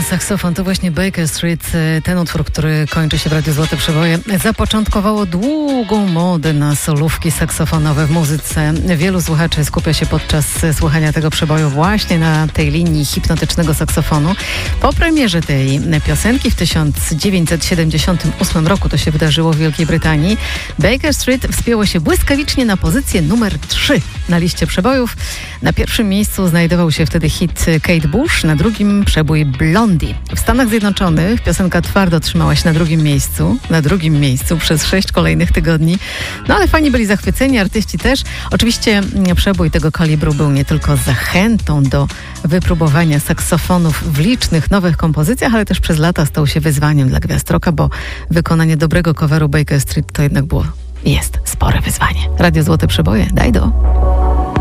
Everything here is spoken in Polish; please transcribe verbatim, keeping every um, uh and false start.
saksofon to właśnie Baker Street, ten utwór, który kończy się w Radiu Złote Przeboje, zapoczątkowało długą modę na solówki saksofonowe w muzyce. Wielu słuchaczy skupia się podczas słuchania tego przeboju właśnie na tej linii hipnotycznego saksofonu. Po premierze tej piosenki w tysiąc dziewięćset siedemdziesiątym ósmym roku, to się wydarzyło w Wielkiej Brytanii, Baker Street wspięło się błyskawicznie na pozycję numer trzy na liście przebojów. Na pierwszym miejscu znajdował się wtedy hit Kate Bush, na drugim przebój Blondie. W Stanach Zjednoczonych piosenka twardo trzymała się na drugim miejscu, na drugim miejscu przez sześć kolejnych tygodni. No ale fani byli zachwyceni, artyści też. Oczywiście przebój tego kalibru był nie tylko zachętą do wypróbowania saksofonów w licznych nowych kompozycjach, ale też przez lata stał się wyzwaniem dla gwiazd rocka, bo wykonanie dobrego coveru Baker Street to jednak było, jest spore wyzwanie. Radio Złote Przeboje, daj do.